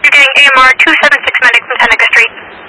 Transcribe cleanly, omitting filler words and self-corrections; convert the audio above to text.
You're getting AMR 276 medic from Tenica Street.